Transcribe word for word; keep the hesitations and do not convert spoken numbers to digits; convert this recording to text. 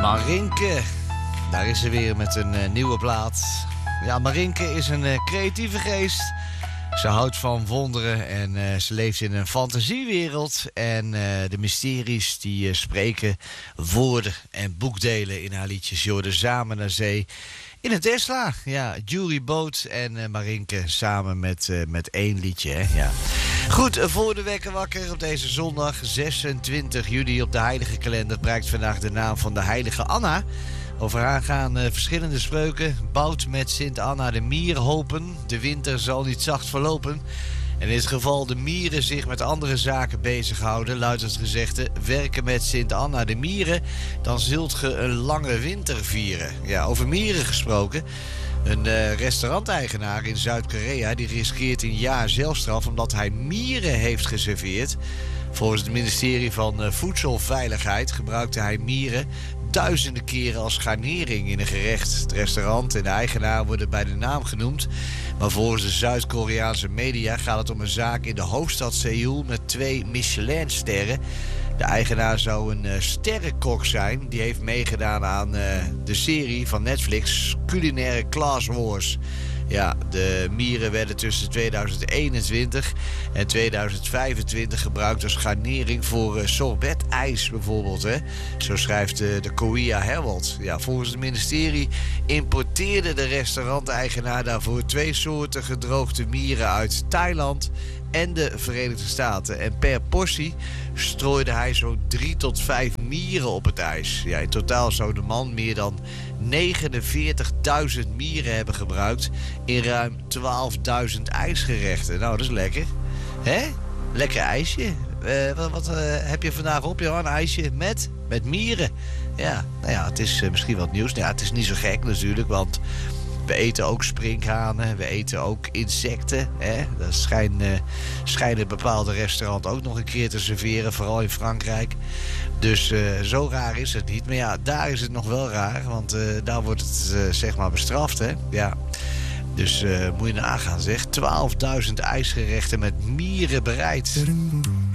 Marinke, daar is ze weer met een uh, nieuwe plaat. Ja, Marinke is een uh, creatieve geest. Ze houdt van wonderen en uh, ze leeft in een fantasiewereld. En uh, de mysteries die uh, spreken woorden en boekdelen in haar liedjes. Jorden samen naar zee in een Tesla. Ja, Jury Boot en uh, Marinke samen met, uh, met één liedje. Hè? Ja. Goed, voor de wekker wakker op deze zondag zesentwintig juli op de heilige kalender prijkt vandaag de naam van de heilige Anna. Over haar gaan uh, verschillende spreuken. Bouwt met Sint Anna de mier hopen. De winter zal niet zacht verlopen. En in het geval de mieren zich met andere zaken bezighouden, luidt het gezegde: werken met Sint Anna de mieren, dan zult ge een lange winter vieren. Ja, over mieren gesproken. Een uh, restauranteigenaar in Zuid-Korea die riskeert een jaar celstraf omdat hij mieren heeft geserveerd. Volgens het ministerie van uh, Voedselveiligheid gebruikte hij mieren duizenden keren als garnering in een gerecht. Het restaurant en de eigenaar worden bij de naam genoemd, maar volgens de Zuid-Koreaanse media gaat het om een zaak in de hoofdstad Seoul met twee Michelinsterren. De eigenaar zou een uh, sterrenkok zijn. Die heeft meegedaan aan uh, de serie van Netflix Culinaire Class Wars. Ja, de mieren werden tussen tweeduizend eenentwintig en tweeduizend vijfentwintig gebruikt als garnering voor uh, sorbet-ijs bijvoorbeeld. Hè? Zo schrijft uh, de Korea Herald. Ja, volgens het ministerie importeerde de restauranteigenaar daarvoor twee soorten gedroogde mieren uit Thailand en de Verenigde Staten. En per portie strooide hij zo'n drie tot vijf mieren op het ijs. Ja, in totaal zou de man meer dan negenenveertigduizend mieren hebben gebruikt in ruim twaalfduizend ijsgerechten. Nou, dat is lekker. Hè? Lekker ijsje. Uh, wat wat uh, heb je vandaag op, Johan? Een ijsje met? Met mieren. Ja, nou ja, het is uh, misschien wat nieuws. Nou ja, het is niet zo gek natuurlijk, want we eten ook sprinkhanen, we eten ook insecten. Hè? Dat schijn, uh, schijnen bepaalde restaurants ook nog een keer te serveren, vooral in Frankrijk. Dus uh, zo raar is het niet. Maar ja, daar is het nog wel raar, want uh, daar wordt het uh, zeg maar bestraft. Hè? Ja. Dus uh, moet je nagaan zeg, twaalfduizend ijsgerechten met mieren bereid.